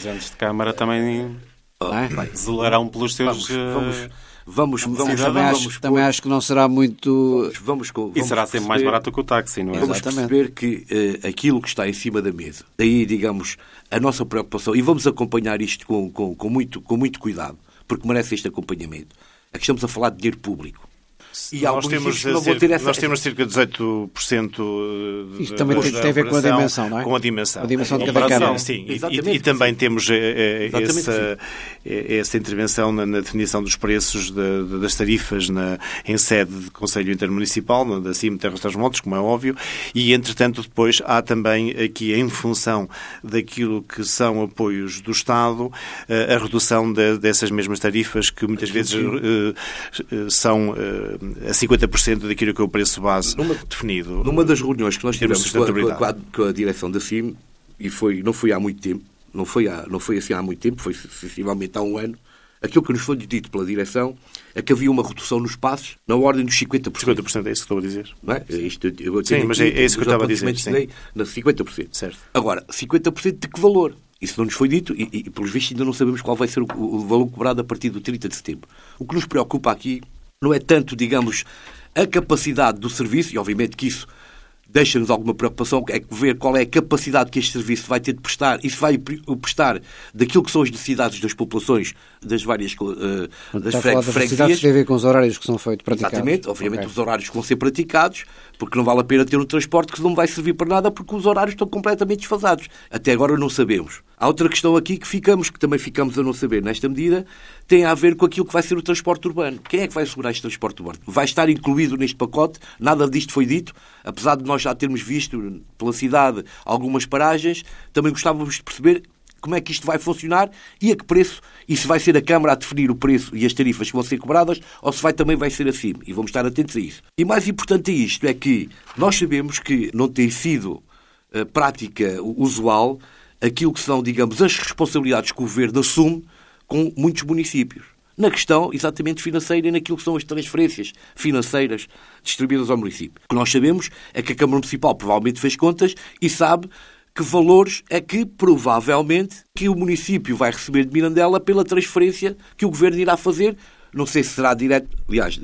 presidentes de Câmara também zelarão pelos seus... Vamos também acho que não será muito... E será sempre mais barato que o táxi, não é? Vamos perceber que aquilo que está em cima da mesa, daí, digamos, a nossa preocupação, e vamos acompanhar isto com muito cuidado, porque merece este acompanhamento, é que estamos a falar de dinheiro público. E nós temos cerca de 18%. Isto também tem a ver com a dimensão, não é? Com a dimensão. A dimensão de cada Câmara. Sim, e também temos essa intervenção na definição dos preços das tarifas em sede de Conselho Intermunicipal, da CIM Terras dos Montes, como é óbvio, e entretanto depois há também aqui, em função daquilo que são apoios do Estado, a redução dessas mesmas tarifas que muitas vezes são a 50% daquilo que é o preço base definido. Numa das reuniões que nós tivemos com a direção da CIM, e não foi há muito tempo, não foi assim há muito tempo, foi sensivelmente há um ano, aquilo que nos foi dito pela direção é que havia uma redução nos passos na ordem dos 50%. 50% é isso que estou a dizer. Não é? Sim, mas é isso que eu estava a dizer. Sim. Na 50%. Certo. Agora, 50% de que valor? Isso não nos foi dito e pelos vistos, ainda não sabemos qual vai ser o valor cobrado a partir do 30 de setembro. O que nos preocupa aqui não é tanto, digamos, a capacidade do serviço, e obviamente que isso deixa-nos alguma preocupação, é ver qual é a capacidade que este serviço vai ter de prestar e se vai prestar daquilo que são as necessidades das populações das várias freguesias. Tem a ver com os horários que são feitos, praticados. Exatamente, obviamente os horários que vão ser praticados, porque não vale a pena ter um transporte que não vai servir para nada porque os horários estão completamente desfasados. Até agora não sabemos. Há outra questão aqui que também ficamos a não saber nesta medida, tem a ver com aquilo que vai ser o transporte urbano. Quem é que vai assegurar este transporte urbano? Vai estar incluído neste pacote? Nada disto foi dito, apesar de nós já termos visto pela cidade algumas paragens, também gostávamos de perceber como é que isto vai funcionar e a que preço, e se vai ser a Câmara a definir o preço e as tarifas que vão ser cobradas, ou se também vai ser assim. E vamos estar atentos a isso. E mais importante a isto é que nós sabemos que não tem sido prática usual aquilo que são, digamos, as responsabilidades que o Governo assume com muitos municípios. Na questão, exatamente, financeira e naquilo que são as transferências financeiras distribuídas ao município. O que nós sabemos é que a Câmara Municipal provavelmente fez contas e sabe que valores é que, provavelmente, que o município vai receber de Mirandela pela transferência que o Governo irá fazer. Não sei se será direto, aliás,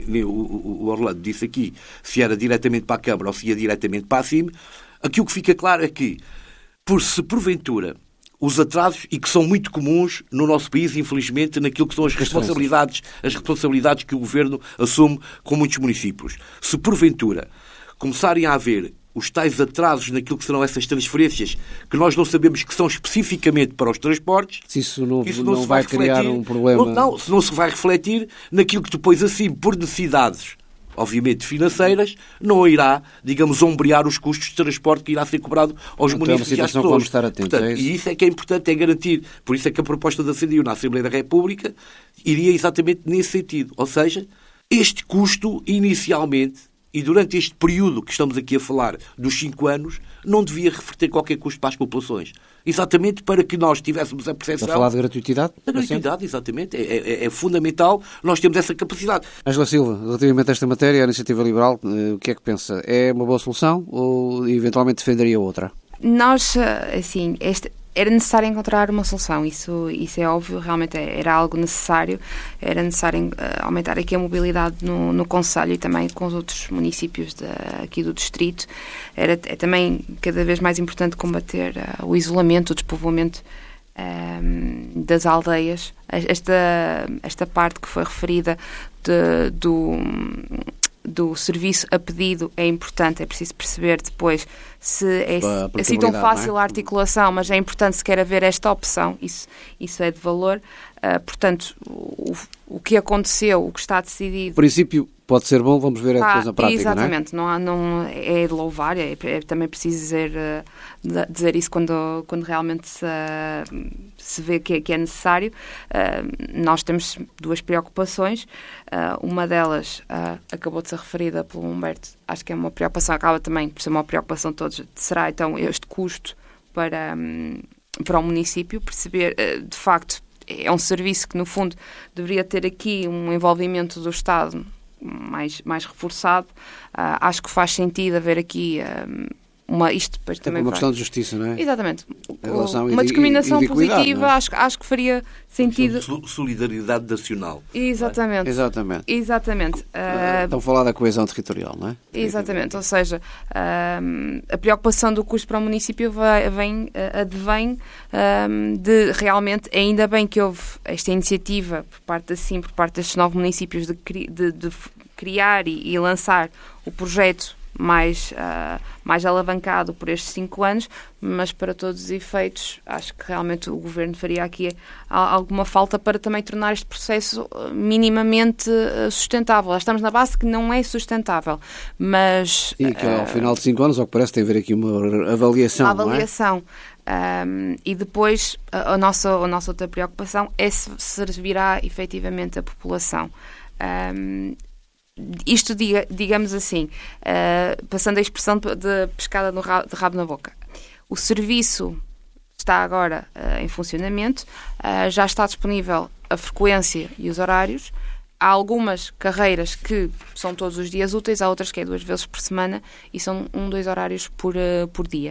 o Orlando disse aqui se era diretamente para a Câmara ou se ia diretamente para a CIM. Aqui o que fica claro é que, se porventura os atrasos, e que são muito comuns no nosso país, infelizmente, naquilo que são as responsabilidades que o Governo assume com muitos municípios. Se porventura começarem a haver os tais atrasos naquilo que serão essas transferências, que nós não sabemos que são especificamente para os transportes... Se isso não vai criar um problema... Se não se vai refletir naquilo que depois, assim, por necessidades, obviamente financeiras, não irá, digamos, ombrear os custos de transporte que irá ser cobrado aos municípios e às pessoas. Vamos estar atentos, portanto, e isso é que é importante, é garantir. Por isso é que a proposta da CDU na Assembleia da República iria exatamente nesse sentido. Ou seja, este custo, inicialmente, e durante este período que estamos aqui a falar, dos 5 anos, não devia refletir qualquer custo para as populações. Exatamente para que nós tivéssemos a percepção... A falar de gratuitidade? Da gratuidade, exatamente. É fundamental nós termos essa capacidade. Ângela Silva, relativamente a esta matéria, a Iniciativa Liberal, o que é que pensa? É uma boa solução ou eventualmente defenderia outra? Nós, assim, era necessário encontrar uma solução, isso é óbvio, realmente era algo necessário, era necessário aumentar aqui a mobilidade no concelho e também com os outros municípios aqui do distrito. É também cada vez mais importante combater o isolamento, o despovoamento das aldeias. Esta parte que foi referida do serviço a pedido é importante, é preciso perceber depois se é assim tão fácil a articulação, mas é importante se quer haver esta opção, isso é de valor. Portanto, o que aconteceu, o que está decidido... O princípio pode ser bom, vamos ver depois na prática, exatamente, não é? Não é de louvar, é também preciso dizer isso quando realmente se vê que é necessário. Nós temos 2 preocupações, uma delas acabou de ser referida pelo Humberto, acho que é uma preocupação, acaba também por ser uma preocupação de todos, será então este custo para o município, perceber de facto é um serviço que no fundo deveria ter aqui um envolvimento do Estado mais reforçado. Acho que faz sentido haver aqui isto depois também uma questão de justiça, não é? Exatamente. Relação Uma discriminação e positiva, é? acho que faria sentido. Solidariedade nacional. Exatamente. Exatamente. Estão a falar da coesão territorial, não é? Exatamente. Ou seja, a preocupação do custo para o município advém de realmente, ainda bem que houve esta iniciativa por parte destes 9 municípios de criar e lançar o projeto mais alavancado por estes 5 anos, mas para todos os efeitos acho que realmente o Governo faria aqui alguma falta para também tornar este processo minimamente sustentável. Já estamos na base que não é sustentável, mas... E que ao final de 5 anos, ao que parece, tem a haver aqui uma avaliação, uma avaliação. E depois a nossa outra preocupação é se servirá efetivamente a população. Isto, digamos assim, passando a expressão de pescada de rabo na boca. O serviço está agora em funcionamento, já está disponível a frequência e os horários. Há algumas carreiras que são todos os dias úteis, há outras que é 2 vezes por semana e são 2 horários por dia.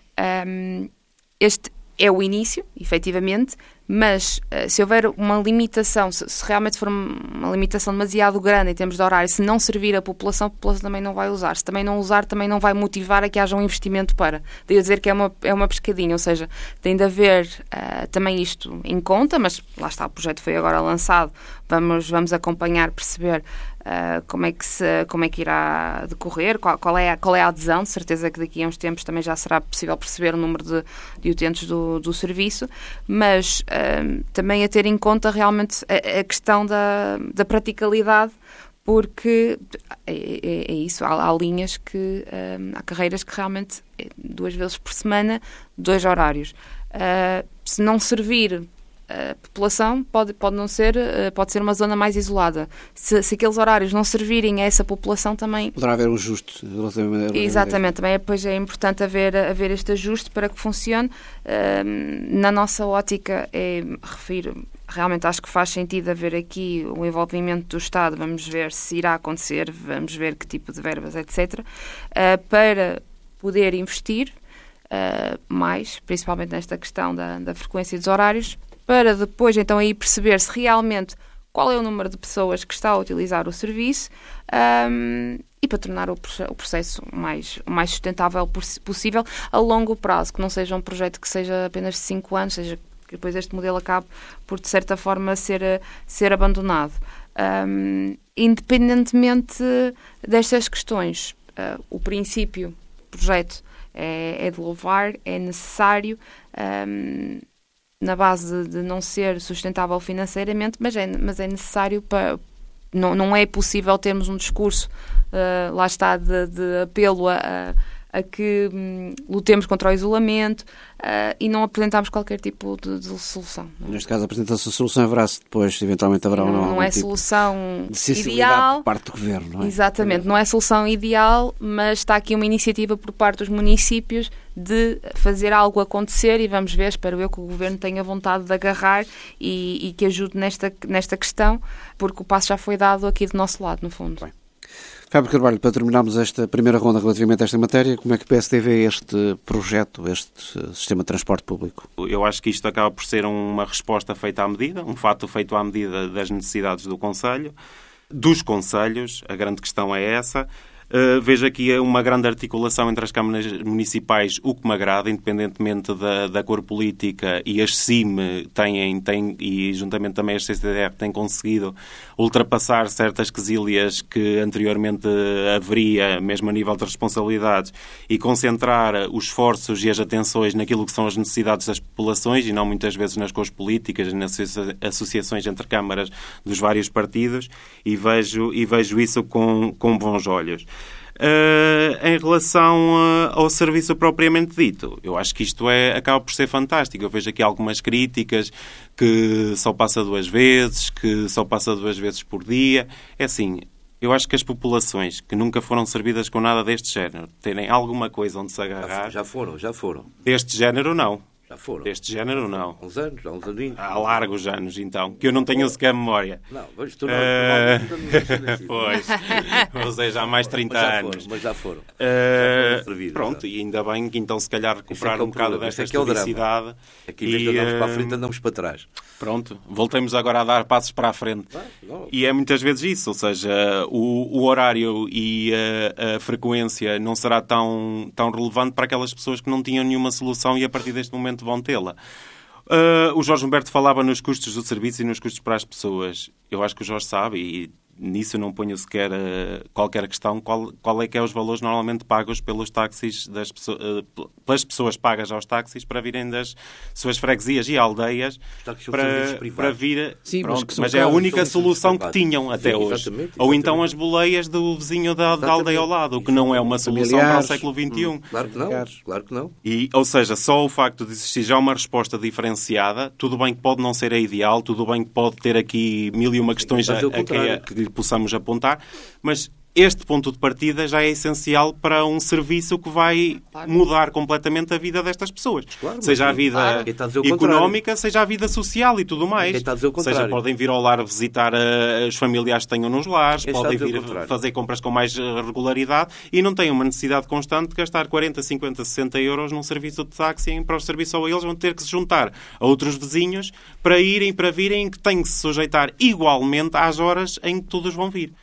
Este é o início, efetivamente, mas se houver uma limitação, se realmente for uma limitação demasiado grande em termos de horário, se não servir a população também não vai usar. Se também não usar, também não vai motivar a que haja um investimento para. Devo dizer que é uma pescadinha, ou seja, tem de haver também isto em conta, mas lá está, o projeto foi agora lançado, vamos acompanhar, perceber como é que irá decorrer, qual é a adesão. De certeza que daqui a uns tempos também já será possível perceber o número de utentes do serviço, mas também a ter em conta realmente a questão da praticalidade, porque é isso, há linhas que há carreiras que realmente 2 vezes por semana, 2 horários. Se não servir a população, pode ser uma zona mais isolada. Se aqueles horários não servirem a essa população, também... Poderá haver um ajuste. Exatamente. Também depois é importante haver este ajuste para que funcione. Na nossa ótica, realmente acho que faz sentido haver aqui o envolvimento do Estado. Vamos ver se irá acontecer, vamos ver que tipo de verbas, etc. Para poder investir mais, principalmente nesta questão da frequência dos horários, para depois então aí perceber se realmente qual é o número de pessoas que está a utilizar o serviço e para tornar o processo o mais sustentável possível a longo prazo, que não seja um projeto que seja apenas de 5 anos, seja que depois este modelo acabe por, de certa forma, ser abandonado. Independentemente destas questões, o princípio do projeto é de louvar, é necessário, na base de não ser sustentável financeiramente, mas é necessário para... Não é possível termos um discurso, lá está, de apelo a que lutemos contra o isolamento e não apresentarmos qualquer tipo de solução. Neste caso, apresenta-se a solução, haverá-se depois, eventualmente haverá não é tipo solução de ideal por parte do Governo, não é? Exatamente, não é solução ideal, mas está aqui uma iniciativa por parte dos municípios de fazer algo acontecer e vamos ver, espero eu, que o Governo tenha vontade de agarrar e que ajude nesta questão, porque o passo já foi dado aqui do nosso lado, no fundo. Bem. Fábio Carvalho, para terminarmos esta primeira ronda relativamente a esta matéria, como é que o PSD vê este projeto, este sistema de transporte público? Eu acho que isto acaba por ser uma resposta feita à medida, um fato feito à medida das necessidades do Conselho, dos Conselhos, a grande questão é essa. Vejo aqui uma grande articulação entre as câmaras municipais, o que me agrada, independentemente da cor política, e as CIM têm, e juntamente também as CCDR, têm conseguido ultrapassar certas quesílias que anteriormente haveria, mesmo a nível de responsabilidades, e concentrar os esforços e as atenções naquilo que são as necessidades das populações e não muitas vezes nas cores políticas, nas associações entre câmaras dos vários partidos, e vejo isso com bons olhos. Em relação ao serviço propriamente dito, eu acho que isto acaba por ser fantástico. Eu vejo aqui algumas críticas que só passa 2 vezes, que só passa 2 vezes por dia. É assim, eu acho que as populações que nunca foram servidas com nada deste género terem alguma coisa onde se agarrar... Já foram. Deste género, não. Já foram. Deste género, não. Há uns anos, há uns aninhos. Há largos anos, então, que eu não tenho sequer memória. Não, mas estou Pois, ou seja, há mais 30 anos. Mas já foram. Pronto, e ainda bem que então se calhar recuperar um bocado desta historicidade. Aqui em vez de andarmos para a frente, andamos para trás. Pronto, voltemos agora a dar passos para a frente. E é muitas vezes isso, ou seja, o horário e a frequência não será tão relevante para aquelas pessoas que não tinham nenhuma solução e a partir deste momento vão tê-la. O Jorge Humberto falava nos custos do serviço e nos custos para as pessoas. Eu acho que o Jorge sabe, e nisso eu não ponho sequer qualquer questão, qual é que é os valores normalmente pagos pelos táxis, pelas pessoas pagas aos táxis para virem das suas freguesias e aldeias para vir... Sim, pronto, mas é a única solução que tinham até hoje. Exatamente. Ou então as boleias do vizinho da aldeia ao lado, o que não é uma solução para o século XXI. Claro que não. E, ou seja, só o facto de existir já uma resposta diferenciada, tudo bem que pode não ser a ideal, tudo bem que pode ter aqui mil e uma questões que possamos apontar, mas este ponto de partida já é essencial para um serviço que vai mudar completamente a vida destas pessoas. Claro, seja a vida económica, seja a vida social e tudo mais. Seja, podem vir ao lar visitar os familiares que tenham nos lares, podem vir fazer compras com mais regularidade e não têm uma necessidade constante de gastar 40, 50, 60 euros num serviço de táxi e para o serviço ou eles vão ter que se juntar a outros vizinhos para virem, que têm que se sujeitar igualmente às horas em que todos vão vir.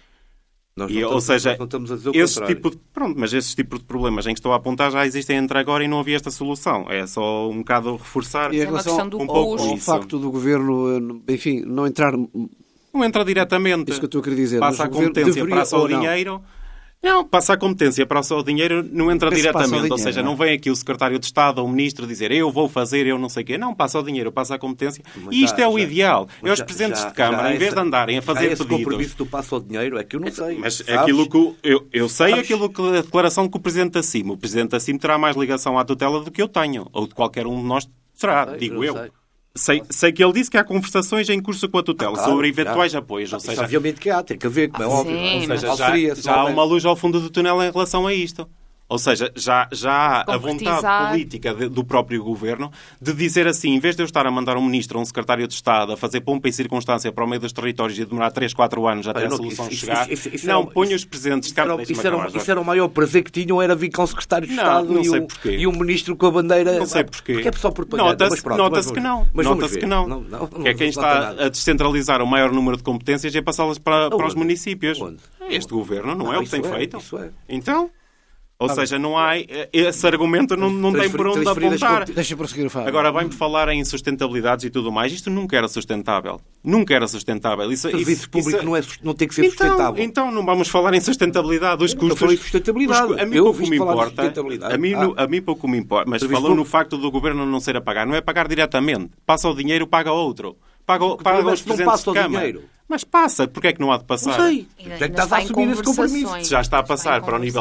Ou seja, esse tipo de problemas em que estou a apontar já existem entre agora e não havia esta solução. É só um bocado reforçar e a relação um pouco ao facto do Governo, enfim, não entrar... Não entra diretamente. Isso que eu estou a querer dizer. Passa a competência para só o dinheiro... Não, passa a competência para o dinheiro, não entra diretamente. Ou seja, não vem aqui o secretário de Estado ou o ministro dizer eu vou fazer, eu não sei o quê. Não, passa o dinheiro, passa a competência. E isto é o ideal. É os presidentes de Câmara, em vez de andarem a fazer pedidos... Esse compromisso do passo ao dinheiro é que eu não sei. Mas é aquilo que eu sei, aquilo que a declaração que o Presidente assime. O Presidente assime terá mais ligação à tutela do que eu tenho. Ou de qualquer um de nós terá, digo eu. Sei que ele disse que há conversações em curso com a tutela sobre eventuais apoios. Ou seja, obviamente que há, tem que haver, como é óbvio. Ou seja, já há uma luz ao fundo do túnel em relação a isto. Ou seja, já há a vontade política do próprio Governo de dizer assim, em vez de eu estar a mandar um ministro ou um secretário de Estado a fazer pompa e circunstância para o meio dos territórios e demorar 3, 4 anos até a solução chegar, ponho os presentes de Câmara. Isso era o maior prazer que tinham, era vir com o secretário de Estado e um ministro com a bandeira. Não sei porquê. Porque é só propaganda. Nota-se que não. Nota-se que não. Que é quem está a descentralizar o maior número de competências e a passá-las para os municípios. Este Governo não é o que tem feito. Então... Ou seja, não há... Esse argumento não tem por onde apontar. Deixa prosseguir o Fábio. Agora, vai-me falar em sustentabilidades e tudo mais. Isto nunca era sustentável. Nunca era sustentável. O serviço público não tem que ser sustentável. Então, não vamos falar em sustentabilidade. Os custos... Eu falei de sustentabilidade. A mim pouco me importa. A mim pouco me importa. Mas falou no facto do Governo não ser a pagar. Não é pagar diretamente. Passa o dinheiro, paga outro. Paga os presentes de Câmara. Mas passa, porque é que não há de passar? Não sei. É que estás a assumir esse compromisso. Já está a passar para o nível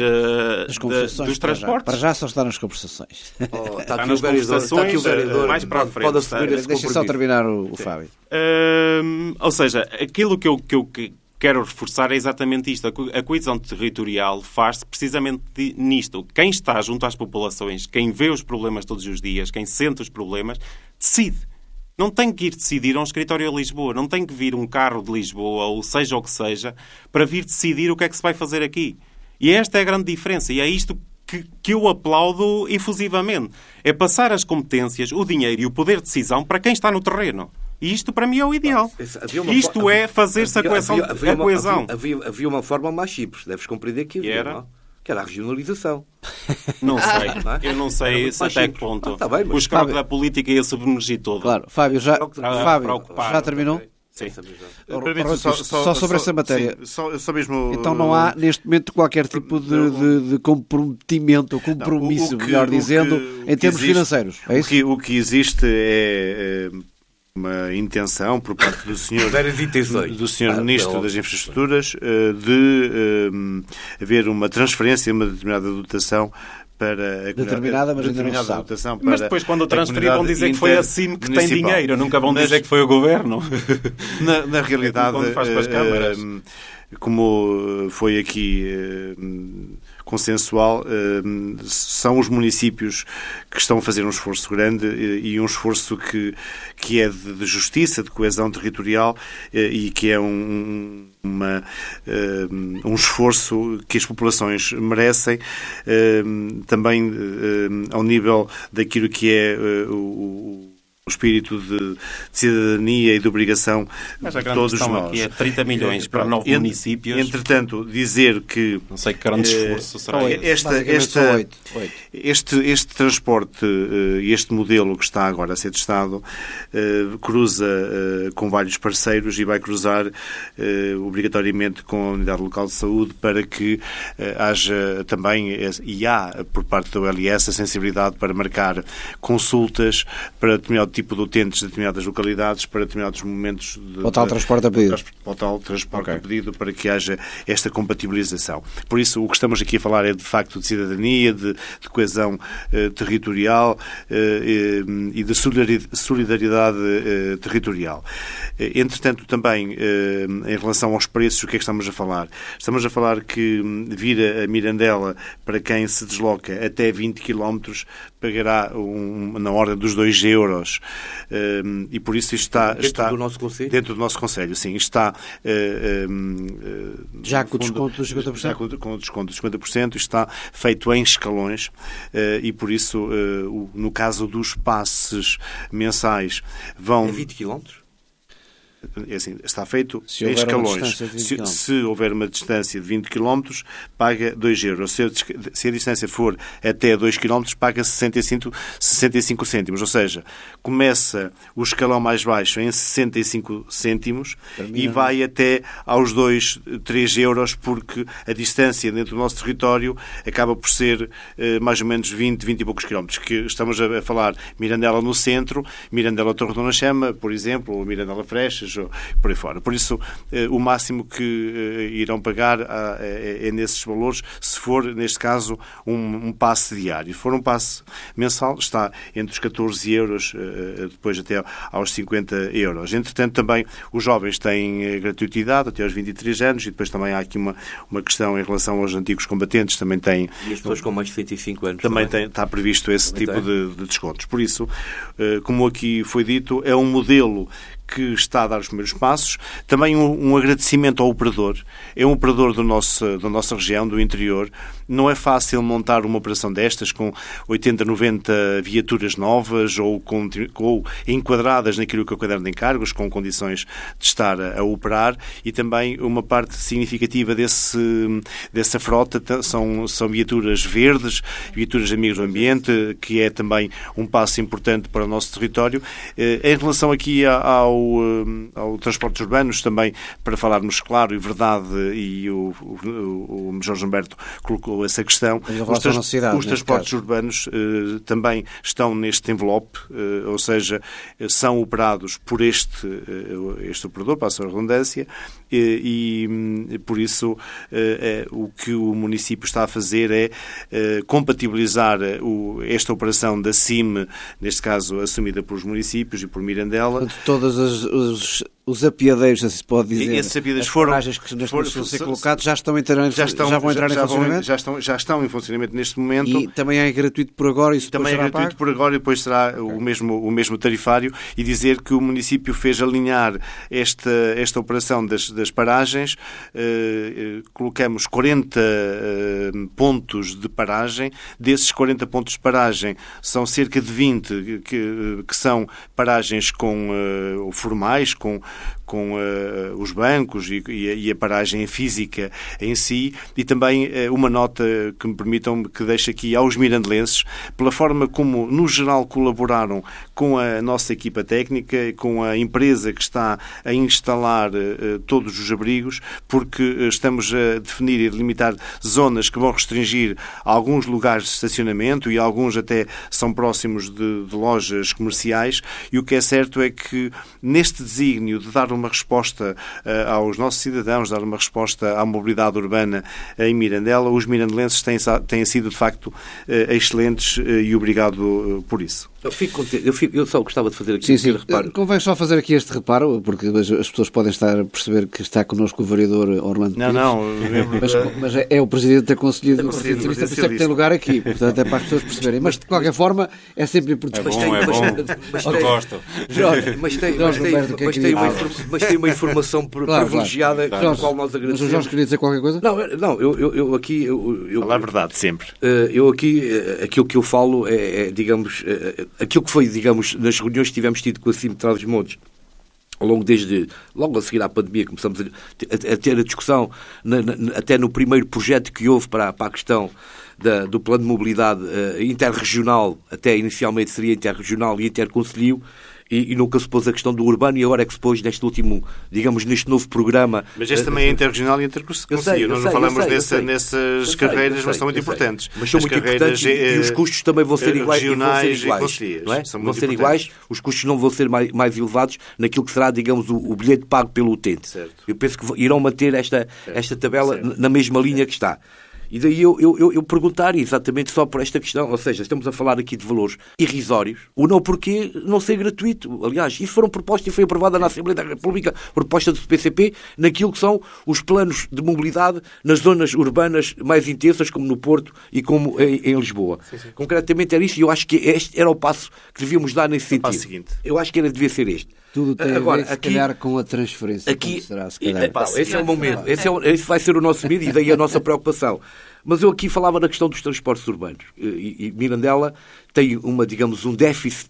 dos transportes. Para já só está nas conversações. Está nas conversações, mais para a frente. Pode assumir esse compromisso. Deixa só terminar o Fábio. Ou seja, aquilo que eu quero reforçar é exatamente isto. A coesão territorial faz-se precisamente nisto. Quem está junto às populações, quem vê os problemas todos os dias, quem sente os problemas, decide. Não tem que ir decidir a um escritório a Lisboa. Não tem que vir um carro de Lisboa, ou seja o que seja, para vir decidir o que é que se vai fazer aqui. E esta é a grande diferença. E é isto que eu aplaudo efusivamente. É passar as competências, o dinheiro e o poder de decisão para quem está no terreno. E isto, para mim, é o ideal. Isto é fazer-se a coesão. Havia uma forma mais simples. Deves compreender que havia, não? Que era a regionalização. Não sei. Eu não sei até que ponto. O escroque da política ia submergir todo. Claro. Fábio, já terminou? Sim. Só sobre essa matéria. Só mesmo... Então não há, neste momento, qualquer tipo de comprometimento ou compromisso, melhor dizendo, em termos financeiros. É isso? O que existe é uma intenção por parte do senhor Ministro das Infraestruturas de haver uma transferência, uma determinada dotação para a determinada, mas ainda não se sabe. Mas depois, quando o transferir, vão dizer que foi a CIM que tem dinheiro, nunca vão dizer que foi o Governo. Na realidade, quando faz para as câmaras. como foi aqui consensual, são os municípios que estão a fazer um esforço grande e um esforço que é de justiça, de coesão territorial e que é um esforço que as populações merecem, também ao nível daquilo que é o espírito de cidadania e de obrigação de todos nós. Aqui é 30 milhões para 9 municípios. Entretanto, dizer que... Não sei que grande esforço será este transporte e este modelo que está agora a ser testado cruza com vários parceiros e vai cruzar obrigatoriamente com a Unidade Local de Saúde para que haja também, e há por parte da OLS, a sensibilidade para marcar consultas para determinado tipo de utentes de determinadas localidades para determinados momentos o tal transporte a pedido. O tal transporte a pedido para que haja esta compatibilização. Por isso, o que estamos aqui a falar é de facto de cidadania, de coesão territorial e de solidariedade territorial. Entretanto, também, em relação aos preços, o que é que estamos a falar? Estamos a falar que vir a Mirandela, para quem se desloca até 20 km, pagará na ordem dos 2 euros. E por isso está do nosso concelho? Dentro do nosso concelho, sim. Está já com o desconto dos 50%? Já com o desconto dos 50%, está feito em escalões e por isso, no caso dos passes mensais, vão... É 20 km? É assim, está feito em escalões. Se houver uma distância de 20 km, paga 2 euros. Se a distância for até 2 km, paga 65 cêntimos. Ou seja, começa o escalão mais baixo em 65 cêntimos e vai até aos 2, 3 euros, porque a distância dentro do nosso território acaba por ser mais ou menos 20 e poucos quilómetros. Que estamos a falar Mirandela no centro, Mirandela Torre Dona Chama, por exemplo, ou Mirandela Freixas, por aí fora. Por isso, o máximo que irão pagar é nesses valores, se for, neste caso, um passe diário. Se for um passe mensal, está entre os 14 euros, depois até aos 50 euros. Entretanto, também os jovens têm gratuitidade até aos 23 anos e depois também há aqui uma questão em relação aos antigos combatentes, também têm... E as pessoas com mais de 65 anos também está previsto esse tipo de descontos. Por isso, como aqui foi dito, é um modelo que está a dar os primeiros passos. Também um agradecimento ao operador. É um operador da nossa região, do interior. Não é fácil montar uma operação destas com 80, 90 viaturas novas ou enquadradas naquilo que é o caderno de encargos, com condições de estar a operar, e também uma parte significativa dessa frota são viaturas verdes, viaturas amigos do ambiente, que é também um passo importante para o nosso território. Em relação aqui ao transportes urbanos, também para falarmos claro e verdade, e o Jorge Humberto colocou essa questão, os transportes urbanos também estão neste envelope, ou seja, são operados por este operador, passa a redundância, e por isso o que o município está a fazer é compatibilizar esta operação da CIM, neste caso assumida pelos municípios e por Mirandela. Todas os apiadeiros, assim se pode dizer, esses apiadeiros as paragens que neste momento estão a ser colocados já vão entrar em funcionamento? Já estão em funcionamento neste momento. E também é gratuito por agora? Isso também é gratuito por agora e depois será o mesmo tarifário, e dizer que o município fez alinhar esta operação das paragens. Colocamos 40 pontos de paragem. Desses 40 pontos de paragem são cerca de 20 que são paragens formais, com os bancos e a paragem física em si, e também uma nota que me permitam, que deixo aqui aos mirandelenses, pela forma como, no geral, colaboraram com a nossa equipa técnica e com a empresa que está a instalar todos os abrigos, porque estamos a definir e delimitar zonas que vão restringir alguns lugares de estacionamento, e alguns até são próximos de lojas comerciais, e o que é certo é que neste desígnio de dar uma resposta aos nossos cidadãos, dar uma resposta à mobilidade urbana em Mirandela, os mirandelenses têm sido, de facto, excelentes, e obrigado por isso. Eu fico contente. Eu só gostava de fazer aqui Sim. reparo. Convém só fazer aqui este reparo, porque as pessoas podem estar a perceber que está connosco o vereador Orlando Pires. Não. Mas é o Presidente da Conselhia do Conselho Socialista, por isso é que tem lugar aqui. Portanto, é para as pessoas perceberem. Mas, de qualquer forma, é sempre importante. Eu gosto. Mas tem uma informação privilegiada com a qual nós agradecemos. Mas o Jorge queria dizer qualquer coisa? Não, eu aqui... Falar a verdade, sempre. Eu aqui, aquilo que eu falo digamos, aquilo que foi, digamos, nas reuniões que tivemos tido com a CIM Trás-os-Montes, logo a seguir à pandemia, começamos a ter a discussão, até no primeiro projeto que houve para a questão do plano de mobilidade interregional, até inicialmente seria interregional e interconcelhio, e nunca se pôs a questão do urbano, e agora é que se pôs neste último, digamos, neste novo programa. Mas este também é interregional e interconcelho. Nós não falamos nessas carreiras, mas são muito importantes. Mas são muito importantes e os custos também vão ser iguais. Regionais não é? Vão ser iguais, os custos não vão ser mais elevados naquilo que será, digamos, o bilhete pago pelo utente. Certo. Eu penso que irão manter esta tabela na mesma linha que está. E daí eu perguntar exatamente só por esta questão, ou seja, estamos a falar aqui de valores irrisórios, ou não, porque não ser gratuito. Aliás, isso foram propostas e foi aprovada na Assembleia da República, proposta do PCP, naquilo que são os planos de mobilidade nas zonas urbanas mais intensas, como no Porto e como em Lisboa. Sim. Concretamente era isso, e eu acho que este era o passo que devíamos dar nesse sentido. Passo seguinte. Eu acho que devia ser este. Tudo tem agora, a ver, se calhar, com a transferência. Aqui, será, se calhar. Esse é o momento. Esse vai ser o nosso medo e daí a nossa preocupação. Mas eu aqui falava na questão dos transportes urbanos. E Mirandela tem digamos, um déficit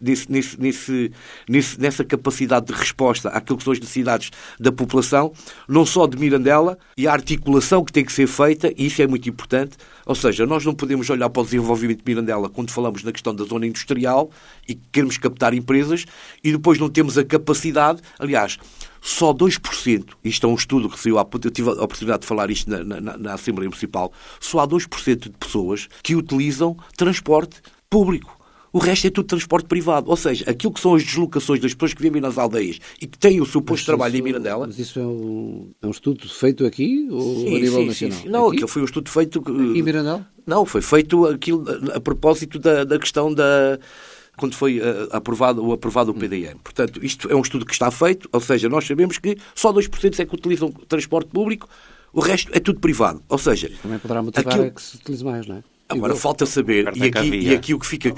nessa capacidade de resposta àquilo que são as necessidades da população, não só de Mirandela, e a articulação que tem que ser feita, e isso é muito importante. Ou seja, nós não podemos olhar para o desenvolvimento de Mirandela quando falamos na questão da zona industrial e queremos captar empresas e depois não temos a capacidade. Aliás, só 2%, isto é um estudo que saiu, eu tive a oportunidade de falar isto na Assembleia Municipal, só há 2% de pessoas que utilizam transporte público. O resto é tudo transporte privado. Ou seja, aquilo que são as deslocações das pessoas que vivem nas aldeias e que têm o seu posto de trabalho em Mirandela... Mas isso é um estudo feito aqui ou a nível nacional? Sim. Não, aquilo foi um estudo feito... Em Mirandela? Não, foi feito aquilo a propósito da questão quando foi aprovado o PDM. Portanto, isto é um estudo que está feito, ou seja, nós sabemos que só 2% é que utilizam transporte público, o resto é tudo privado. Ou seja... Também poderá motivar a que se utilize mais, não é? Agora falta saber, e aqui o que fica,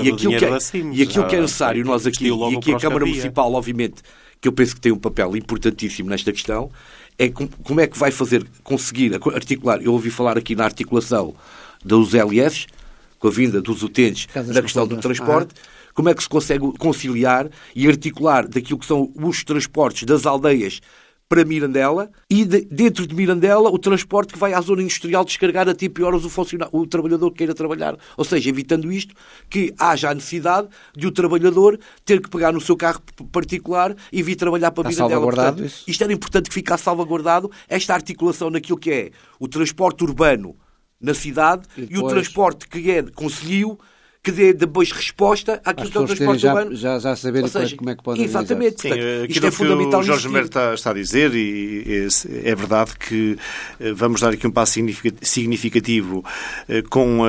e aquilo que é necessário, nós aqui, e aqui a Câmara Municipal, obviamente, que eu penso que tem um papel importantíssimo nesta questão, é como é que vai conseguir articular. Eu ouvi falar aqui na articulação dos LS, com a vinda dos utentes na questão do transporte, como é que se consegue conciliar e articular daquilo que são os transportes das aldeias para Mirandela e dentro de Mirandela o transporte que vai à zona industrial descarregar a tipo e horas o trabalhador que queira trabalhar. Ou seja, evitando isto, que haja a necessidade de o trabalhador ter que pegar no seu carro particular e vir trabalhar para Mirandela. Portanto, isto era importante que ficasse salvaguardado, esta articulação naquilo que é o transporte urbano na cidade e o transporte que é concelhio, que dê depois resposta àquilo que é o transporte urbano. Já saberem como é que podem exatamente. Sim, isto é fundamental. O Jorge Mero está a dizer, e é verdade que vamos dar aqui um passo significativo com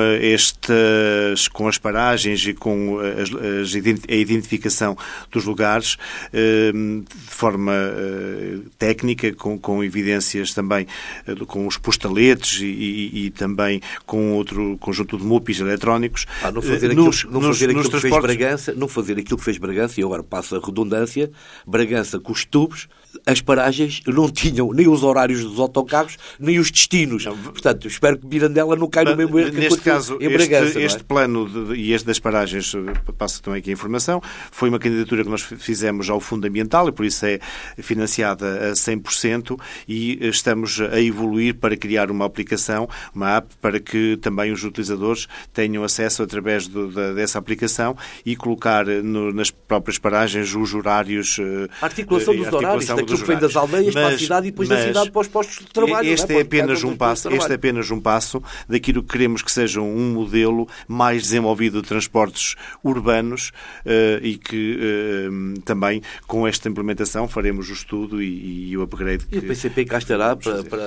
as paragens e com a identificação dos lugares de forma técnica, com evidências também com os postaletes e também com outro conjunto de MUPIs eletrónicos. Não fazer aquilo que fez Bragança, e agora passa a redundância, Bragança com os tubos, as paragens não tinham nem os horários dos autocarros, nem os destinos. Portanto, espero que Mirandela não caia no mesmo erro que neste caso, em Bragança. Este plano e este das paragens, passo também aqui a informação, foi uma candidatura que nós fizemos ao Fundo Ambiental e por isso é financiada a 100% e estamos a evoluir para criar uma aplicação, uma app, para que também os utilizadores tenham acesso através dessa aplicação e colocar nas próprias paragens os horários. A articulação dos horários, daquilo que vem das aldeias para a cidade e depois da cidade para os postos de trabalho. Este é apenas um passo daquilo que queremos que seja um modelo mais desenvolvido de transportes urbanos e que também com esta implementação faremos o estudo e o upgrade. E o PCP cá estará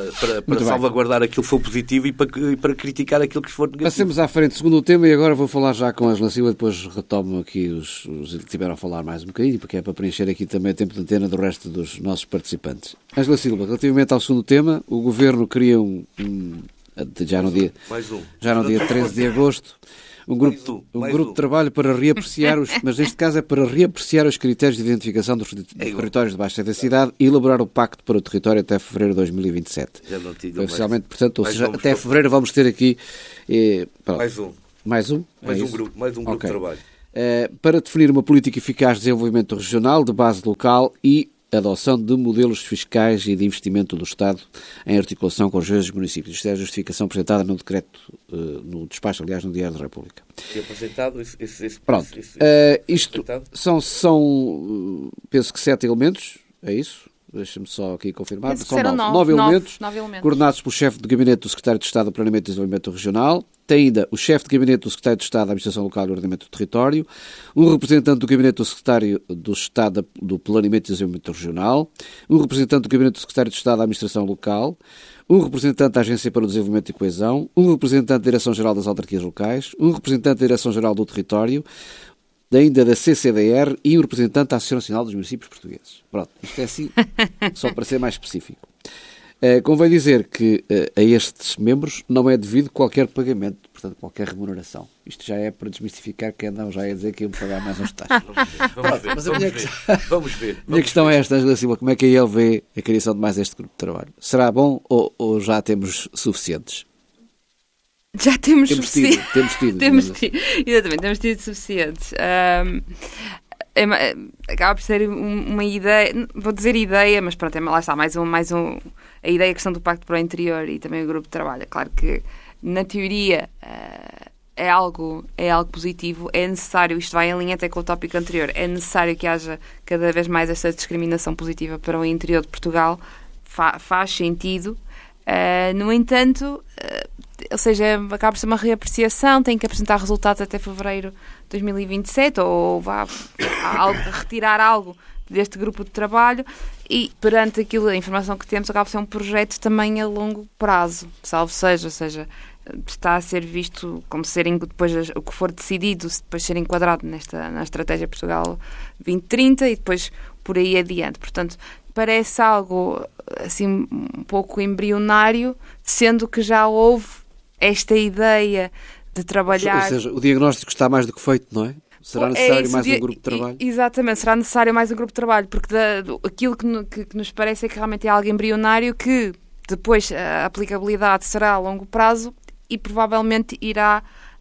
para salvaguardar aquilo que for positivo e para criticar aquilo que for negativo. Passemos à frente, segundo o tema, e agora vou falar já com a Angela Silva, depois retomo aqui os que tiveram a falar mais um bocadinho, porque é para preencher aqui também o tempo de antena do resto dos nossos participantes. Angela Silva, relativamente ao segundo tema, o Governo cria já no dia 13 de agosto, um grupo de trabalho para reapreciar mas neste caso é para reapreciar os critérios de identificação dos territórios de baixa densidade e elaborar o pacto para o território até fevereiro de 2027. Oficialmente, portanto, ou seja, até fevereiro vamos ter aqui... Mais um grupo de trabalho. Para definir uma política eficaz de desenvolvimento regional, de base local e adoção de modelos fiscais e de investimento do Estado em articulação com os regiões dos municípios. Isto é a justificação apresentada no decreto, no despacho, aliás, no Diário da República. E apresentado Pronto. Isto são, penso que 7 elementos, é isso? Deixa-me só aqui confirmar. São 9 elementos, coordenados pelo chefe de gabinete do Secretário de Estado do Planeamento e Desenvolvimento Regional. Tem ainda o chefe de gabinete do Secretário de Estado da Administração Local e Ordenamento do Território, um representante do gabinete do Secretário do Estado do Planeamento e Desenvolvimento Regional, um representante do gabinete do Secretário de Estado da Administração Local, um representante da Agência para o Desenvolvimento e Coesão, um representante da Direção-Geral das Autarquias Locais, um representante da Direção-Geral do Território, ainda da CCDR e um representante da Associação Nacional dos Municípios Portugueses. Pronto, isto é assim, só para ser mais específico. Convém dizer que a estes membros não é devido qualquer pagamento, portanto, qualquer remuneração. Isto já é para desmistificar quem andam já a dizer que iam pagar mais uns taxas. Vamos ver. A minha questão é esta, Angela Silva, como é que a IEL vê a criação de mais este grupo de trabalho? Será bom ou já temos suficientes? Já temos suficientes. Exatamente, temos tido suficientes. Acaba por ser uma ideia, vou dizer ideia, mas pronto, lá está, mais um, a ideia, a questão do Pacto para o Interior e também o grupo de trabalho. É claro que, na teoria, é algo positivo, é necessário, isto vai em linha até com o tópico anterior, é necessário que haja cada vez mais esta discriminação positiva para o interior de Portugal, faz sentido. No entanto, ou seja, acaba por ser uma reapreciação, tem que apresentar resultados até fevereiro de 2027 ou retirar algo deste grupo de trabalho e perante aquilo, a informação que temos, acaba por ser um projeto também a longo prazo, salvo seja, ou seja, está a ser visto como serem depois o que for decidido, depois ser enquadrado na Estratégia Portugal 2030 e depois por aí adiante. Portanto, parece algo assim um pouco embrionário, sendo que já houve esta ideia de trabalhar... Ou seja, o diagnóstico está mais do que feito, não é? Será necessário mais um grupo de trabalho? Exatamente, será necessário mais um grupo de trabalho, porque aquilo que nos parece é que realmente é algo embrionário que depois a aplicabilidade será a longo prazo e provavelmente irá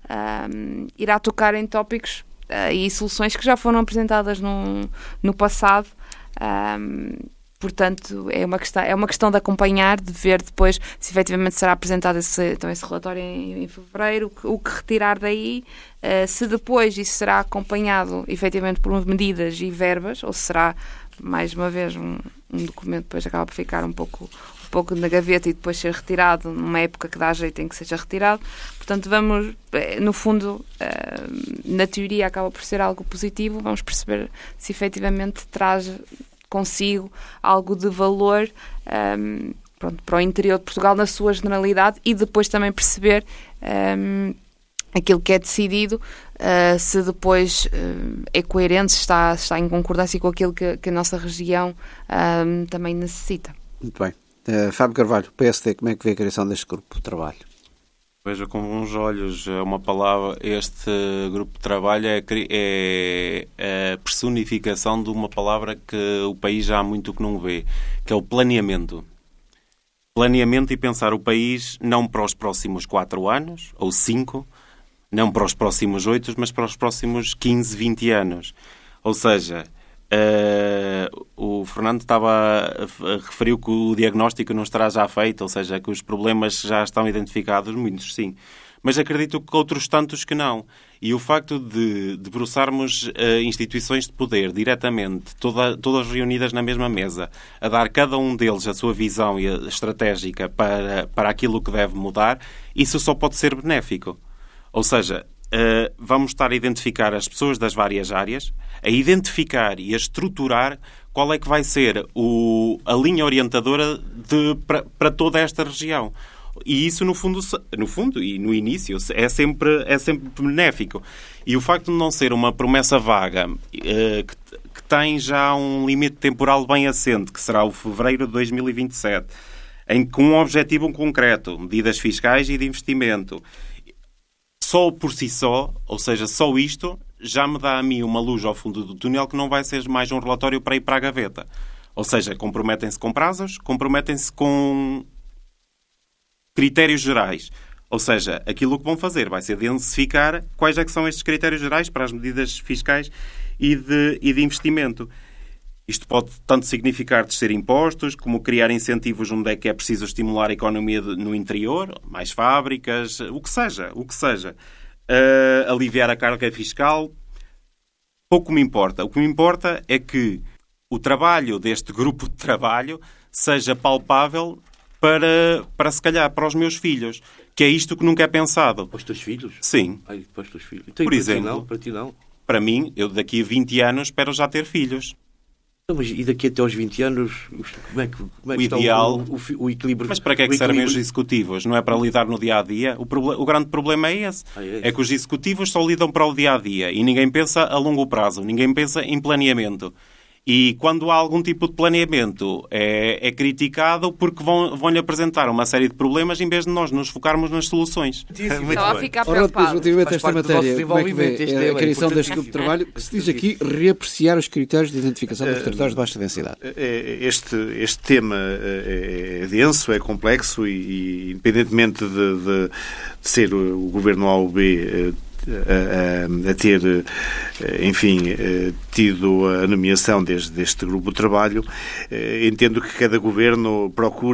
tocar em tópicos e soluções que já foram apresentadas no passado. Portanto, é uma questão de acompanhar, de ver depois se efetivamente será apresentado esse relatório em fevereiro, o que retirar daí, se depois isso será acompanhado efetivamente por medidas e verbas, ou se será, mais uma vez, um documento que depois acaba por ficar um pouco na gaveta e depois ser retirado numa época que dá jeito em que seja retirado. Portanto, vamos, no fundo, na teoria acaba por ser algo positivo, vamos perceber se efetivamente traz consigo algo de valor para o interior de Portugal na sua generalidade e depois também perceber aquilo que é decidido, se depois é coerente, se está em concordância com aquilo que a nossa região também necessita. Muito bem. Fábio Carvalho, PSD, como é que vê a criação deste grupo de trabalho? Vejo com bons olhos uma palavra. Este grupo de trabalho é a personificação de uma palavra que o país já há muito que não vê, que é o planeamento. Planeamento e pensar o país não para os próximos 4 anos, ou 5, não para os próximos 8, mas para os próximos 15, 20 anos. Ou seja, o Fernando referiu que o diagnóstico não estará já feito, ou seja, que os problemas já estão identificados, muitos sim. Mas acredito que outros tantos que não. E o facto de debruçarmos instituições de poder diretamente, todas reunidas na mesma mesa, a dar cada um deles a sua visão estratégica para aquilo que deve mudar, isso só pode ser benéfico. Ou seja, vamos estar a identificar as pessoas das várias áreas, a identificar e a estruturar qual é que vai ser a linha orientadora para toda esta região. E isso, no fundo e no início, é sempre benéfico. E o facto de não ser uma promessa vaga, que tem já um limite temporal bem assente, que será o fevereiro de 2027, com um objetivo concreto, medidas fiscais e de investimento, só por si só, ou seja, só isto, já me dá a mim uma luz ao fundo do túnel que não vai ser mais um relatório para ir para a gaveta. Ou seja, comprometem-se com prazos, comprometem-se com critérios gerais. Ou seja, aquilo que vão fazer vai ser densificar quais é que são estes critérios gerais para as medidas fiscais e de investimento. Isto pode tanto significar descer impostos, como criar incentivos onde é que é preciso estimular a economia no interior, mais fábricas, o que seja. Aliviar a carga fiscal, pouco me importa. O que me importa é que o trabalho deste grupo de trabalho seja palpável para se calhar, para os meus filhos, que é isto que nunca é pensado. Para os teus filhos? Sim. Para os teus filhos. Então, por exemplo, para ti não? Para mim, eu daqui a 20 anos espero já ter filhos. Mas e daqui até aos 20 anos, como é que o ideal, está o equilíbrio? Mas para que é que servem os executivos? Não é para lidar no dia-a-dia? O grande problema é esse. É que os executivos só lidam para o dia-a-dia e ninguém pensa a longo prazo, ninguém pensa em planeamento. E quando há algum tipo de planeamento é criticado porque vão-lhe apresentar uma série de problemas em vez de nós nos focarmos nas soluções. Estava a ficar preocupado. Relativamente a esta matéria, como é que vê a criação deste grupo de trabalho, que se diz aqui reapreciar os critérios de identificação dos territórios de baixa densidade? Este tema é denso, é complexo e independentemente de ser o governo A ou B a ter, enfim, tido a nomeação deste grupo de trabalho, entendo que cada governo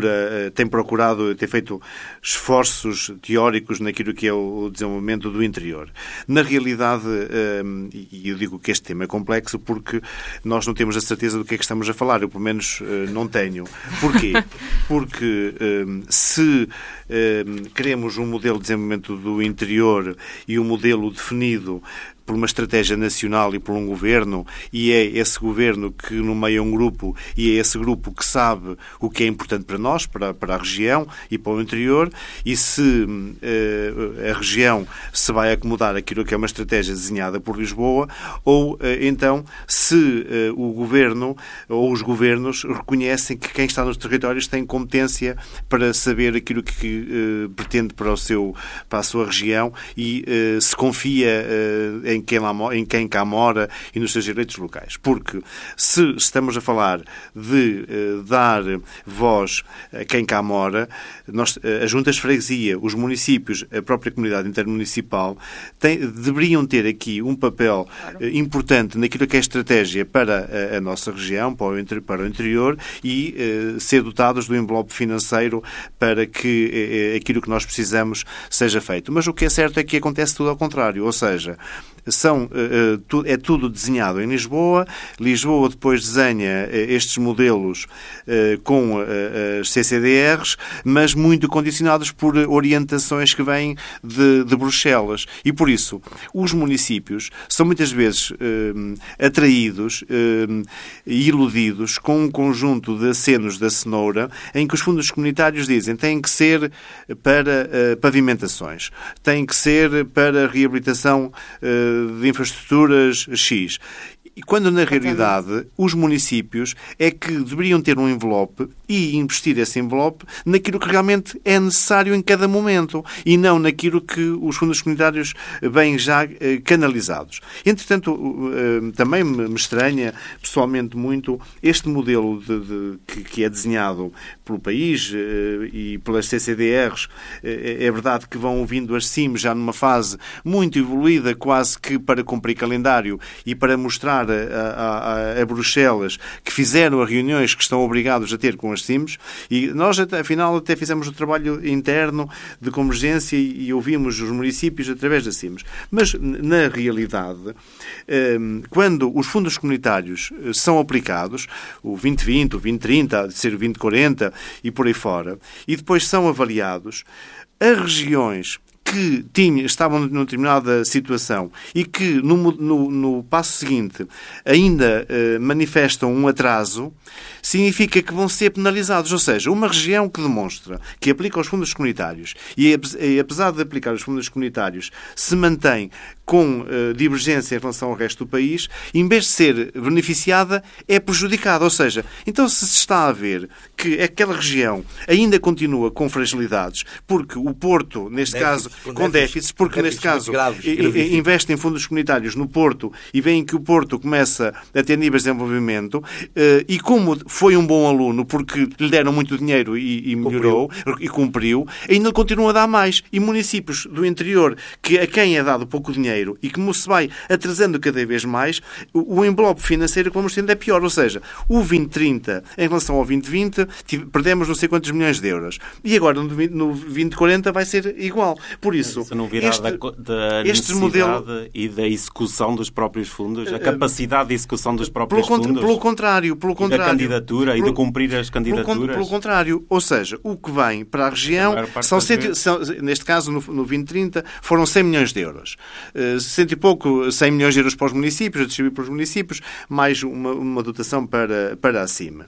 tem feito esforços teóricos naquilo que é o desenvolvimento do interior. Na realidade, e eu digo que este tema é complexo porque nós não temos a certeza do que é que estamos a falar, eu pelo menos não tenho. Porquê? Porque se queremos um modelo de desenvolvimento do interior e um modelo definido por uma estratégia nacional e por um governo, e é esse governo que nomeia um grupo e é esse grupo que sabe o que é importante para nós, para a região e para o interior, e se a região se vai acomodar àquilo que é uma estratégia desenhada por Lisboa, ou então se o governo ou os governos reconhecem que quem está nos territórios tem competência para saber aquilo que pretende para a sua região e se confia em quem cá mora e nos seus direitos locais. Porque se estamos a falar de dar voz a quem cá mora, as juntas de freguesia, os municípios, a própria comunidade intermunicipal deveriam ter aqui um papel importante naquilo que é estratégia para a nossa região, para o interior e ser dotados do envelope financeiro para que aquilo que nós precisamos seja feito. Mas o que é certo é que acontece tudo ao contrário, ou seja, é tudo desenhado em Lisboa. Lisboa depois desenha estes modelos com as CCDRs, mas muito condicionados por orientações que vêm de Bruxelas. E por isso, os municípios são muitas vezes atraídos e iludidos com um conjunto de acenos da cenoura em que os fundos comunitários dizem que têm que ser para pavimentações, têm que ser para reabilitação de infraestruturas X. E quando, na realidade, os municípios é que deveriam ter um envelope e investir esse envelope naquilo que realmente é necessário em cada momento e não naquilo que os fundos comunitários vêm já canalizados. Entretanto, também me estranha pessoalmente muito este modelo que é desenhado pelo país e pelas CCDRs. É verdade que vão vindo as CIMs já numa fase muito evoluída, quase que para cumprir calendário e para mostrar a Bruxelas que fizeram as reuniões que estão obrigados a ter com as CIMs, e nós afinal até fizemos o trabalho interno de convergência e ouvimos os municípios através das CIMs. Mas na realidade, quando os fundos comunitários são aplicados, o 2020, o 2030, de ser o 2040 e por aí fora, e depois são avaliados, as regiões que estavam numa determinada situação e que no passo seguinte ainda manifestam um atraso, significa que vão ser penalizados. Ou seja, uma região que demonstra que aplica os fundos comunitários e apesar de aplicar os fundos comunitários, se mantém com divergência em relação ao resto do país, em vez de ser beneficiada, é prejudicada. Ou seja, então se está a ver que aquela região ainda continua com fragilidades, porque o Porto, neste caso, com déficits, porque neste caso investe em fundos comunitários no Porto e veem que o Porto começa a ter níveis de desenvolvimento e como foi um bom aluno porque lhe deram muito dinheiro e melhorou e cumpriu, ainda continua a dar mais. E municípios do interior a quem é dado pouco dinheiro e como se vai atrasando cada vez mais, o envelope financeiro que vamos tendo é pior. Ou seja, o 2030 em relação ao 2020 perdemos não sei quantos milhões de euros. E agora no 2040 vai ser igual. Por isso, não virá da necessidade e da execução dos próprios fundos, a capacidade de execução dos próprios fundos. Pelo contrário. Da candidatura e de cumprir as candidaturas. Pelo contrário. Ou seja, o que vem para a região neste caso no 2030 foram 100 milhões de euros. 100 milhões de euros para os municípios, a distribuir para os municípios, mais uma dotação para acima.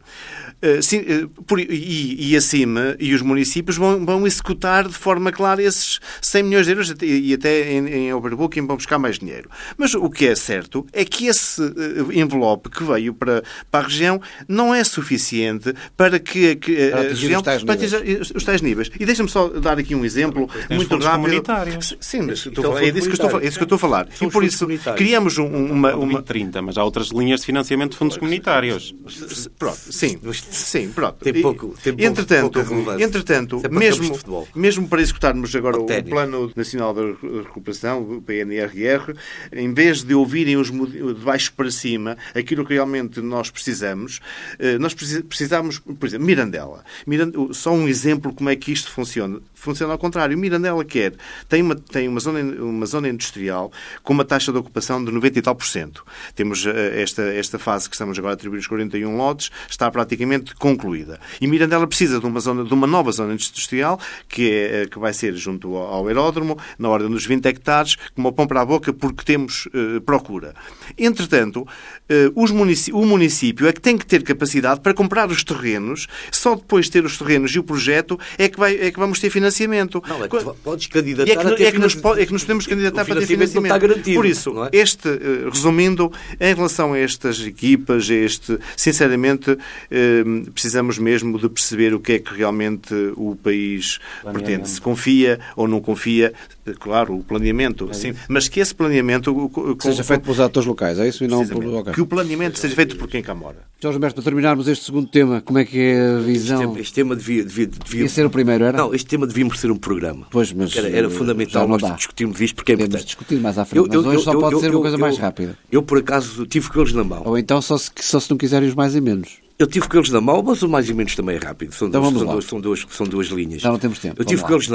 E acima, e os municípios vão executar de forma clara esses 100 milhões de euros e até em overbooking vão buscar mais dinheiro. Mas o que é certo é que esse envelope que veio para a região não é suficiente para que a região os tais níveis. E deixa-me só dar aqui um exemplo muito rápido. Sim, mas é disso que eu estou a falar. E por isso criamos uma 30, mas há outras linhas de financiamento de fundos comunitários. Pronto, sim, pronto. Entretanto, mesmo para executarmos agora o Plano Nacional de Recuperação, o PNRR, em vez de ouvirem de baixo para cima aquilo que realmente nós precisamos, precisamos, por exemplo, Mirandela. Só um exemplo como é que isto funciona. Funciona ao contrário. Mirandela tem uma zona industrial com uma taxa de ocupação de 90 e tal %. Temos esta fase que estamos agora a atribuir os 41 lotes, está praticamente concluída. E Mirandela precisa de uma nova zona industrial que vai ser junto ao aeródromo, na ordem dos 20 hectares, como o pão para a boca, porque temos procura. Entretanto, o município é que tem que ter capacidade para comprar os terrenos, só depois de ter os terrenos e o projeto é que vamos ter financiamento. Não, podes candidatar é que nos podemos candidatar para ter financiamento. Não está garantido, por isso, não é? Resumindo, em relação a estas equipas, sinceramente, precisamos mesmo de perceber o que é que realmente o país pretende. Se confia ou não confia, claro, o planeamento, sim, mas que esse planeamento seja feito pelos atores locais, é isso? E não que o planeamento seja feito por quem cá mora. Jorge Humberto, para terminarmos este segundo tema, como é que é a visão? Este tema devia ser o primeiro, era? Não, este tema devíamos ser um programa. Pois, mas era fundamental nós discutirmos isto porque é importante. Podemos discutir mais à frente, mas hoje só pode ser uma coisa mais rápida. Eu, por acaso, tive com eles na mão. Ou então só se não quiserem os mais e menos. Eu tive com eles na mão, mas o mais e menos também é rápido. São duas linhas. Já não temos tempo. Eu tive com eles na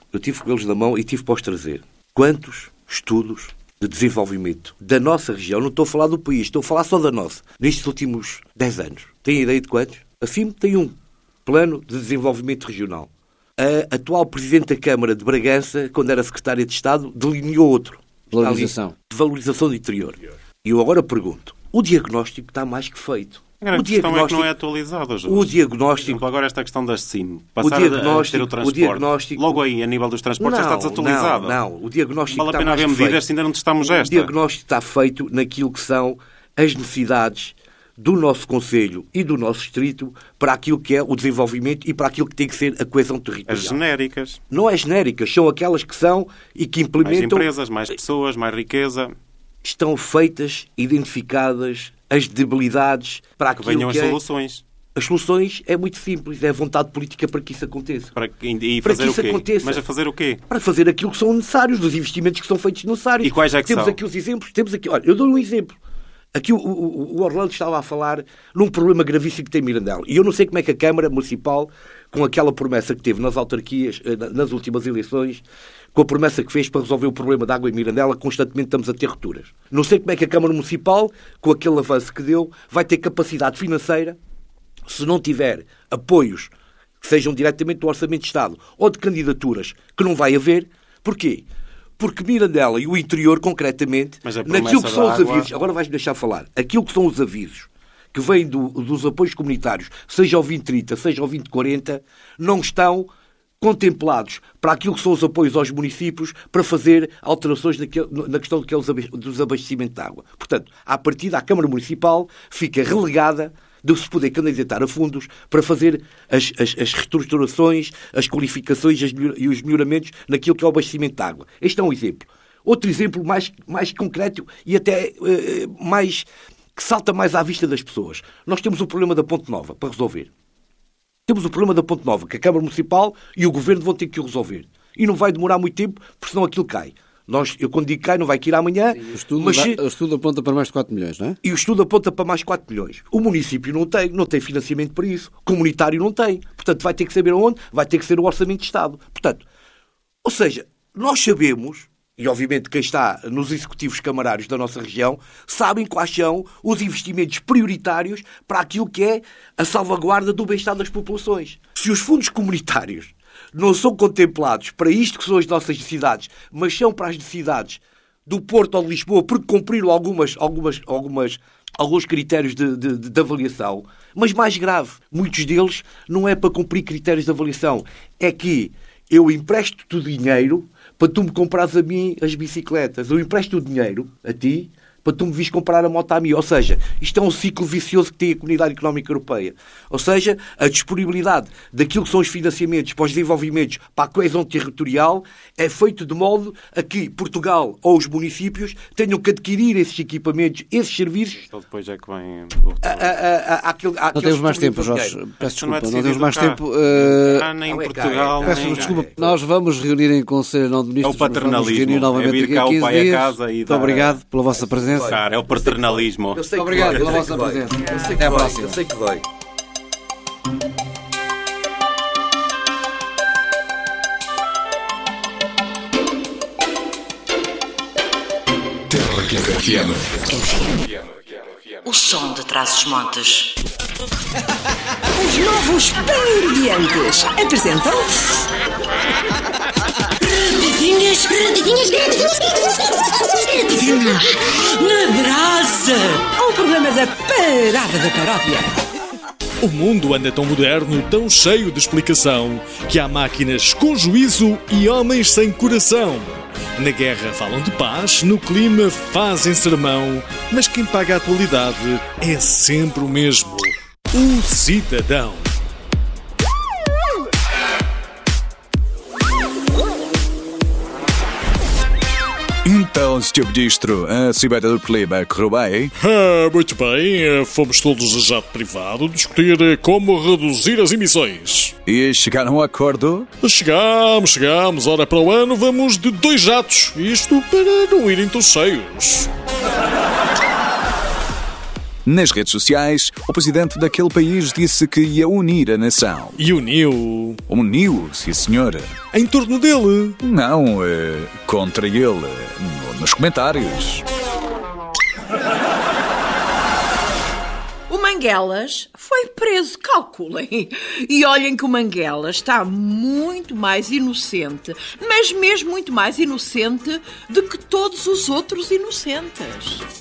mão e tive para os trazer. Quantos estudos de desenvolvimento da nossa região, não estou a falar do país, estou a falar só da nossa, nestes últimos 10 anos. Tem ideia de quantos? A FIM tem um plano de desenvolvimento regional. A atual Presidente da Câmara de Bragança, quando era Secretária de Estado, delineou outro. Valorização. De valorização do interior. E eu agora pergunto, o diagnóstico está mais que feito. A questão é que não é atualizado. O diagnóstico... Por exemplo, agora esta questão das SIM. Passar a ter o transporte. Logo aí, a nível dos transportes, está desatualizado. Não. O diagnóstico vale a pena haver medidas se ainda não testamos esta. O diagnóstico está feito naquilo que são as necessidades do nosso Conselho e do nosso Distrito para aquilo que é o desenvolvimento e para aquilo que tem que ser a coesão territorial. As genéricas. Não é genéricas, são aquelas que são e que implementam... Mais empresas, mais pessoas, mais riqueza. Estão feitas, identificadas as debilidades para aquilo que venham as soluções. As soluções é muito simples, é a vontade política para que isso aconteça. E fazer o quê? Aconteça. Mas a fazer o quê? Para fazer aquilo que são necessários, dos investimentos que são feitos necessários. E quais é que temos são? Aqui os exemplos, olha, eu dou um exemplo. Aqui o Orlando estava a falar num problema gravíssimo que tem Mirandela. E eu não sei como é que a Câmara Municipal, com aquela promessa que teve nas autarquias, nas últimas eleições, com a promessa que fez para resolver o problema da água em Mirandela, constantemente estamos a ter rupturas. Não sei como é que a Câmara Municipal, com aquele avanço que deu, vai ter capacidade financeira, se não tiver apoios que sejam diretamente do Orçamento de Estado ou de candidaturas, que não vai haver, Porquê? Porque Mirandela e o interior, concretamente, naquilo que são os avisos... Agora vais-me deixar falar. Aquilo que são os avisos que vêm dos apoios comunitários, seja o 2030, seja o 2040, não estão contemplados para aquilo que são os apoios aos municípios para fazer alterações na questão dos abastecimentos de água. Portanto, à partida, a Câmara Municipal fica relegada de se poder candidatar a fundos para fazer as reestruturações, as qualificações e os melhoramentos naquilo que é o abastecimento de água. Este é um exemplo. Outro exemplo mais concreto e até mais que salta mais à vista das pessoas. Nós temos o problema da Ponte Nova para resolver. Temos o problema da Ponte Nova, que a Câmara Municipal e o Governo vão ter que o resolver. E não vai demorar muito tempo, porque senão aquilo cai. Eu quando digo cai, não vai cair amanhã. Sim, o estudo aponta para mais de 4 milhões, não é? E o estudo aponta para mais de 4 milhões. O município não tem financiamento para isso. O comunitário não tem. Portanto, vai ter que saber aonde? Vai ter que ser o Orçamento de Estado. Portanto, ou seja, nós sabemos... E, obviamente, quem está nos executivos camarários da nossa região sabem quais são os investimentos prioritários para aquilo que é a salvaguarda do bem-estar das populações. Se os fundos comunitários não são contemplados para isto que são as nossas necessidades, mas são para as necessidades do Porto ou de Lisboa, porque cumpriram alguns critérios de avaliação, mas mais grave, muitos deles não é para cumprir critérios de avaliação, é que eu empresto-te o dinheiro para tu me comprares a mim as bicicletas. Eu empresto o dinheiro a ti para tu me vires comprar a moto a mim. Ou seja, isto é um ciclo vicioso que tem a Comunidade Económica Europeia. Ou seja, a disponibilidade daquilo que são os financiamentos para os desenvolvimentos, para a coesão territorial, é feito de modo a que Portugal ou os municípios tenham que adquirir esses equipamentos, esses serviços. Então depois é que vem não temos mais tempo, Jorge. Peço desculpa, não temos mais tempo. Nem em Portugal. Peço desculpa. Nós vamos reunir em Conselho não de Ministros. É o paternalismo. Reunir novamente vir cá o pai a casa e muito obrigado pela vossa presença. Cara, é o paternalismo. Obrigado pela vossa presença. Até à próxima. Eu sei que dói. O som de Trás-os-Montes. Os novos Pan-Ambientes apresentam... Redidinhas na brasa. Um programa da Parada da Paródia. O mundo anda tão moderno, tão cheio de explicação, que há máquinas com juízo e homens sem coração. Na guerra falam de paz, no clima fazem sermão, mas quem paga a atualidade é sempre o mesmo: o cidadão. Então, Sr. Ministro, a cimeira do clima correu bem? Muito bem, fomos todos a jato privado discutir como reduzir as emissões. E chegaram a acordo? Chegamos. Ora, para o ano vamos de 2 jatos. Isto para não irem tão cheios. Nas redes sociais, o presidente daquele país disse que ia unir a nação. E uniu? Uniu, sim senhor. Em torno dele? Não, contra ele. Nos comentários. O Manguelas foi preso, calculem. E olhem que o Manguelas está muito mais inocente, mas mesmo muito mais inocente do que todos os outros inocentes.